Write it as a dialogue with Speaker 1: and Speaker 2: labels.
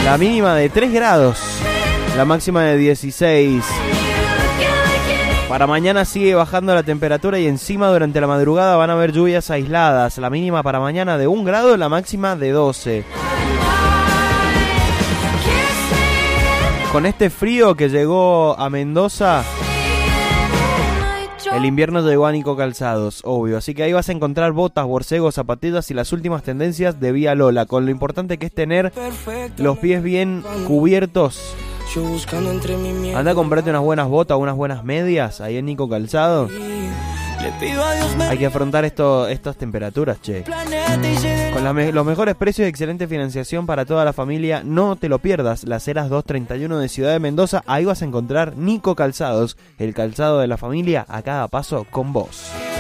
Speaker 1: La mínima de 3 grados, la máxima de 16. Para mañana sigue bajando la temperatura y encima durante la madrugada van a haber lluvias aisladas. La mínima para mañana de 1 grado, la máxima de 12. Con este frío que llegó a Mendoza, el invierno llegó a Nico Calzados, obvio. Así que ahí vas a encontrar botas, borcegos, zapatillas y las últimas tendencias de Vía Lola. Con lo importante que es tener los pies bien cubiertos. Anda a comprarte unas buenas botas, unas buenas medias ahí en Nico Calzado. Hay que afrontar estas temperaturas, che. Con los mejores precios y excelente financiación para toda la familia, no te lo pierdas. Las Heras 231 de Ciudad de Mendoza, ahí vas a encontrar Nico Calzados, el calzado de la familia a cada paso con vos.